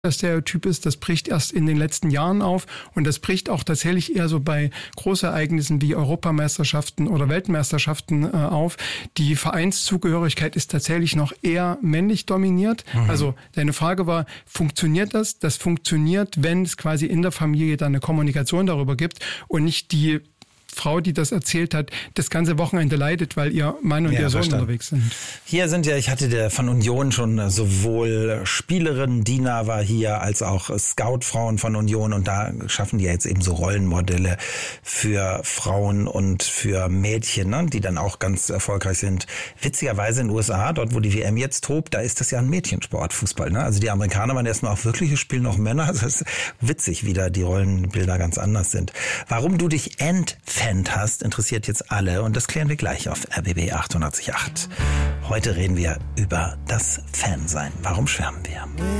Stereotyp ist, das bricht erst in den letzten Jahren auf und das bricht auch tatsächlich eher so bei Großereignissen wie Europameisterschaften oder Weltmeisterschaften auf. Die Vereinszugehörigkeit ist tatsächlich noch eher männlich dominiert. Also deine Frage war, funktioniert das? Das funktioniert, wenn es quasi in der Familie dann eine Kommunikation darüber gibt und nicht die Frau, die das erzählt hat, das ganze Wochenende leidet, weil ihr Mann und ihr Sohn unterwegs sind. Hier sind ja, ich hatte von Union schon sowohl Spielerin, Dina war hier, als auch Scoutfrauen von Union und da schaffen die ja jetzt eben so Rollenmodelle für Frauen und für Mädchen, ne, die dann auch ganz erfolgreich sind. Witzigerweise in den USA, dort wo die WM jetzt tobt, da ist das ja ein Mädchensport, Fußball. Ne? Also die Amerikaner waren erstmal auch wirklich, spielen noch Männer. Also es ist witzig, wie da die Rollenbilder ganz anders sind. Warum du dich entfernst hast, interessiert jetzt alle und das klären wir gleich auf RBB 888. Heute reden wir über das Fansein. Warum schwärmen wir?